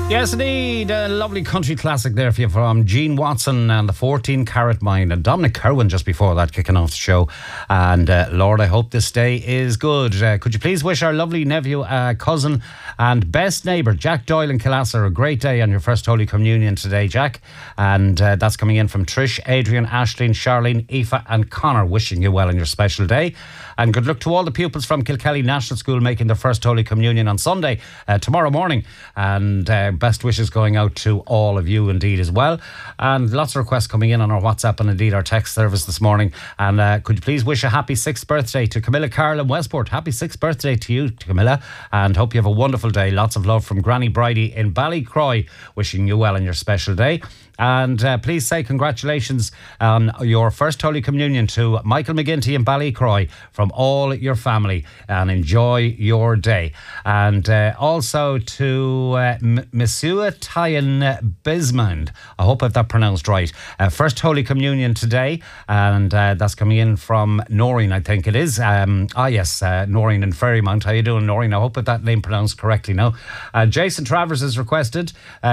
Yes, indeed. A lovely country classic there for you from Gene Watson and the 14 Carat Mine, and Dominic Kerwin just before that, kicking off the show. And Lord, I hope this day is good. Could you please wish our lovely nephew, cousin and best neighbour Jack Doyle in Killasser a great day on your first Holy Communion today, Jack. And that's coming in from Trish, Adrian, Ashleen, Charlene, Aoife and Connor, wishing you well on your special day. And good luck to all the pupils from Kilkelly National School making their first Holy Communion on Sunday, tomorrow morning. And best wishes going out to all of you indeed as well. And lots of requests coming in on our WhatsApp and indeed our text service this morning. And could you please wish a happy 6th birthday to Camilla Carl in Westport. Happy 6th birthday to you, Camilla. And hope you have a wonderful day. Lots of love from Granny Bridie in Ballycroy, wishing you well on your special day. And please say congratulations on your first Holy Communion to Michael McGinty in Ballycroy from all your family, and enjoy your day. And also to Monsieur Tyan Bismond, I hope I've that pronounced right. First Holy Communion today, and that's coming in from Noreen, I think it is. Yes, Noreen in Ferrymount. How you doing, Noreen? I hope I've that name pronounced correctly now. Jason Travers has requested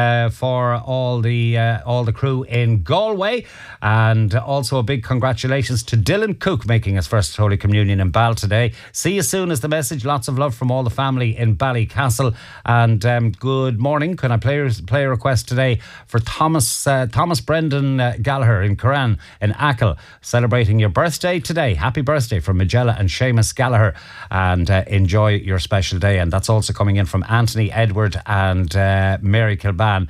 for all the crew in Galway, and also a big congratulations to Dylan Cook making his first Holy Communion in Ball today. See you soon is the message. Lots of love from all the family in Ballycastle. And good morning. Can I play a request today for Thomas Brendan Gallagher in Curran in Achill, celebrating your birthday today. Happy birthday from Magella and Seamus Gallagher, and enjoy your special day. And that's also coming in from Anthony Edward and Mary Kilban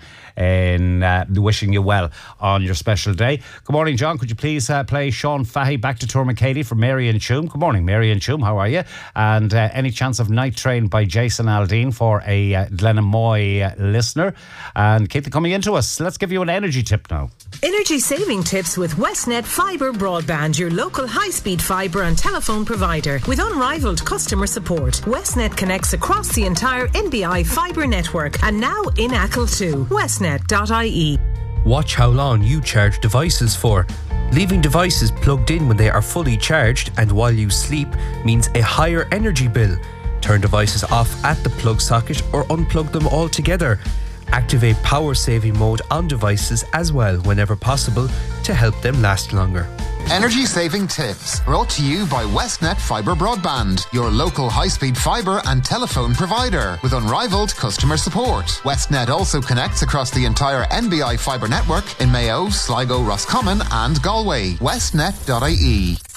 in wishing you well on your special day. Good morning, John. Could you please play Sean Fahey, Back to Tourmakeady from Mary and Choom? Good morning, Mary and Choom. How are you? And Any Chance of Night Train by Jason Aldean for a Glenamoy listener. And keep them coming into us. Let's give you an energy tip now. Energy saving tips with Westnet Fibre Broadband, your local high-speed fibre and telephone provider. With unrivaled customer support, Westnet connects across the entire NBI fibre network, and now in Achill too. Westnet.ie. Watch how long you charge devices for. Leaving devices plugged in when they are fully charged and while you sleep means a higher energy bill. Turn devices off at the plug socket or unplug them altogether. Activate power saving mode on devices as well whenever possible to help them last longer. Energy saving tips brought to you by Westnet Fibre Broadband, your local high-speed fibre and telephone provider with unrivaled customer support. Westnet also connects across the entire NBI fibre network in Mayo, Sligo, Roscommon and Galway. Westnet.ie.